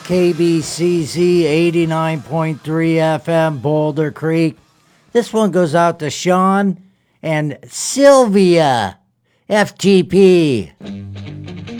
KBCZ 89.3 FM, Boulder Creek. This one goes out to Sean and Sylvia, FTP.